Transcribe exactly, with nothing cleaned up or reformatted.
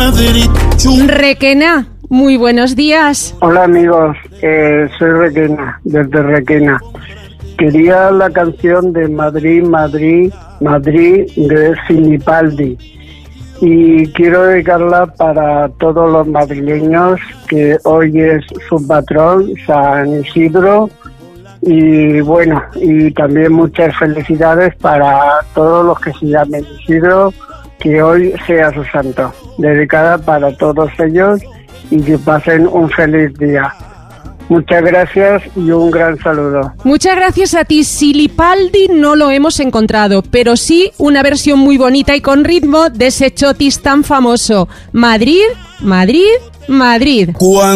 Madrid. Requena, muy buenos días. Hola amigos, eh, soy Requena, desde Requena. Quería la canción de Madrid, Madrid, Madrid de Filipaldi. Y quiero dedicarla para todos los madrileños, que hoy es su patrón, San Isidro. Y bueno, y también muchas felicidades para todos los que se llamen Isidro, que hoy sea su santo. Dedicada para todos ellos y que pasen un feliz día. Muchas gracias y un gran saludo. Muchas gracias a ti. Filipaldi no lo hemos encontrado, pero sí una versión muy bonita y con ritmo de ese chotis tan famoso. Madrid, Madrid, Madrid. Cuando